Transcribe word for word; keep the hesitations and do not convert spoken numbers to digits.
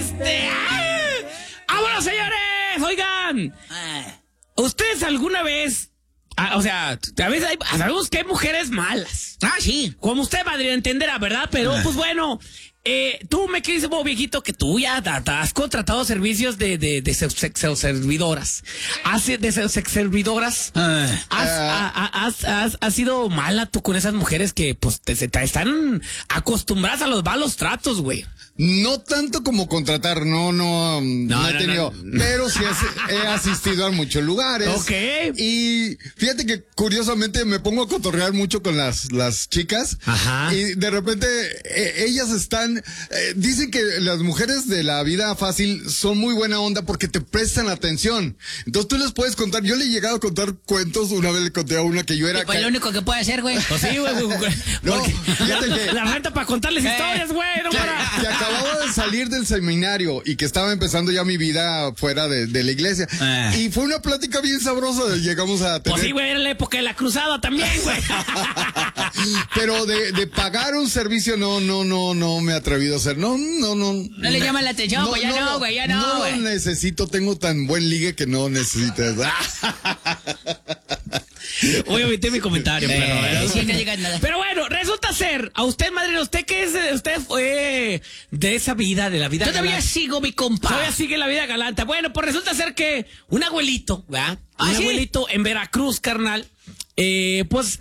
triste. ¡Ay! ¡Vámonos, señores! Oigan, ¿ustedes alguna vez... Ah, o sea, a veces hay, sabemos que hay mujeres malas. Ah, sí. Como usted, madre, entenderá, ¿verdad? Pero, pues bueno, eh, tú me quieres, vos, viejito, que tú ya te, te has contratado servicios de, de, de sexoservidoras. Has, de sexoservidoras. Ah. Has, ah, has, has, has sido mala tú con esas mujeres que, pues, te, te, te están acostumbradas a los malos tratos, güey. No tanto como contratar, no, no, no, no he no, tenido, no, no. pero sí has, he asistido a muchos lugares. Ok. Y fíjate que curiosamente me pongo a cotorrear mucho con las, las chicas. Ajá. Y de repente eh, ellas están, eh, dicen que las mujeres de la vida fácil son muy buena onda porque te prestan atención. Entonces tú les puedes contar, yo le he llegado a contar cuentos, una vez le conté a una que yo era... Y pues lo único que puede hacer, güey. Pues sí, güey, güey, güey. No, Porque fíjate la, que- la renta para contarles Eh. historias, güey, no que, para... que acababa de salir del seminario y que estaba empezando ya mi vida fuera de, de la iglesia. Eh. Y fue una plática bien sabrosa. Llegamos a tener... Pues sí, güey, era la época de la cruzada también, güey. Pero de, de pagar un servicio no, no, no, no me he atrevido a hacer. No, no, no. No le llama la atención, pues ya no, güey, ya no, No güey. lo necesito, tengo tan buen ligue que no necesito eso. Voy a omitir mi comentario, Eh, pero... sí, no llega nada. Pero bueno, resulta ser, a usted, madre, usted que es, usted fue de esa vida, de la vida Todavía galante. sigo, mi compa. Todavía sigue la vida galante. Bueno, pues resulta ser que un abuelito, ¿verdad? ¿Ah, un sí? abuelito en Veracruz, carnal, eh, pues